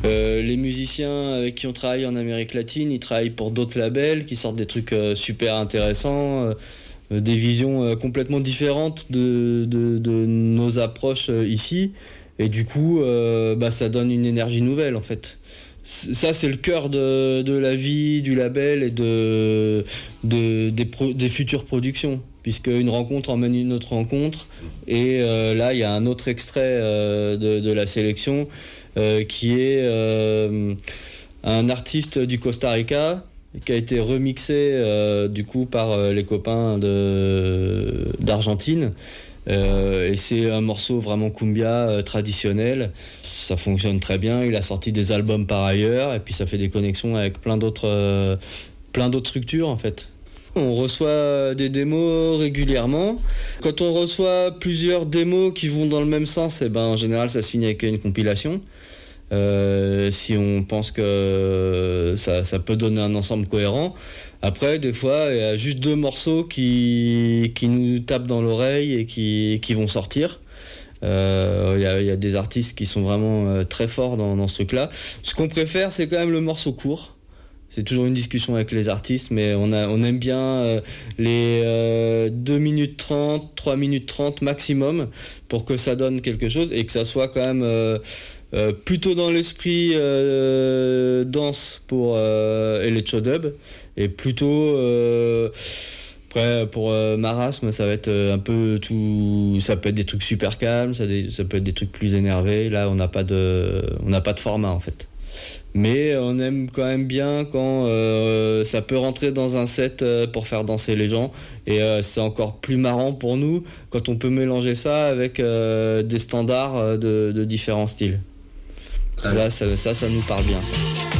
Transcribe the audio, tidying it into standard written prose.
Les musiciens avec qui on travaille en Amérique latine, ils travaillent pour d'autres labels qui sortent des trucs super intéressants, des visions complètement différentes de nos approches ici. Et du coup, ça donne une énergie nouvelle en fait. Ça, c'est le cœur de la vie du label et des futures productions, puisque une rencontre emmène une autre rencontre. Et là, il y a un autre extrait de la sélection qui est un artiste du Costa Rica qui a été remixé du coup par les copains d'Argentine. Et c'est un morceau vraiment cumbia traditionnel. Ça fonctionne très bien. Il a sorti des albums par ailleurs et puis ça fait des connexions avec plein d'autres structures en fait. On reçoit des démos régulièrement. Quand on reçoit plusieurs démos qui vont dans le même sens, en général ça se finit avec une compilation. Si on pense que ça peut donner un ensemble cohérent. Après, des fois, il y a juste 2 morceaux qui nous tapent dans l'oreille et qui vont sortir. Il y a des artistes qui sont vraiment très forts dans ce truc-là. Ce qu'on préfère, c'est quand même le morceau court. C'est toujours une discussion avec les artistes, mais on aime bien les 2 minutes 30, 3 minutes 30 maximum pour que ça donne quelque chose et que ça soit quand même plutôt dans l'esprit danse pour electro-dub et plutôt après pour Marasme ça va être un peu tout, ça peut être des trucs super calmes, ça peut être des trucs plus énervés. Là on n'a pas de format en fait, mais on aime quand même bien quand ça peut rentrer dans un set pour faire danser les gens, et c'est encore plus marrant pour nous quand on peut mélanger ça avec des standards de différents styles. Là ça nous parle bien ça.